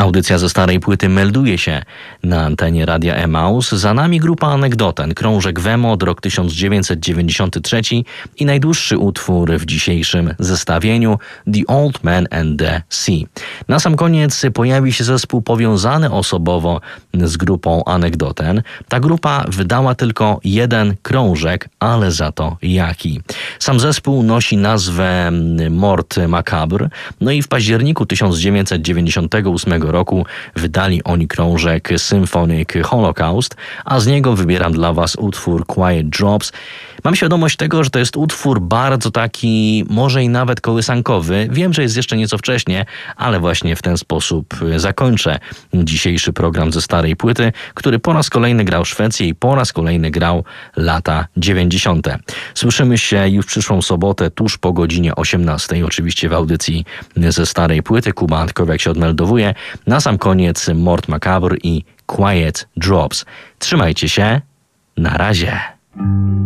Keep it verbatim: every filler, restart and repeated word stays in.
Audycja ze starej płyty melduje się na antenie Radia Emaus. Za nami grupa Anegdoten, krążek Wemod, rok tysiąc dziewięćset dziewięćdziesiąty trzeci i najdłuższy utwór w dzisiejszym zestawieniu The Old Man and the Sea. Na sam koniec pojawi się zespół powiązany osobowo z grupą Anegdoten. Ta grupa wydała tylko jeden krążek, ale za to jaki. Sam zespół nosi nazwę Mort Macabre, no i w październiku tysiąc dziewięćset dziewięćdziesiątego ósmego roku wydali oni krążek Symphonic Holocaust, a z niego wybieram dla Was utwór Quiet Drops. Mam świadomość tego, że to jest utwór bardzo taki, może i nawet kołysankowy. Wiem, że jest jeszcze nieco wcześnie, ale właśnie w ten sposób zakończę dzisiejszy program ze starej płyty, który po raz kolejny grał Szwecję i po raz kolejny grał lata dziewięćdziesiąte. Słyszymy się już w przyszłą sobotę, tuż po godzinie osiemnastej, oczywiście w audycji ze starej płyty. Kuba Antkowiak się odmeldowuje. Na sam koniec Mort Macabre i Quiet Drops. Trzymajcie się, na razie.